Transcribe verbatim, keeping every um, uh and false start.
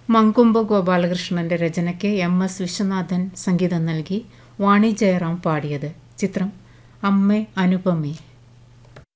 Mankombu ഗോപാലകൃഷ്ണൻ്റെ രചനയ്ക്ക് M S Viswanathan സംഗീതം നൽകി വാണി ജയറാം പാടിയത്. ചിത്രം അമ്മേ അനുപമേ.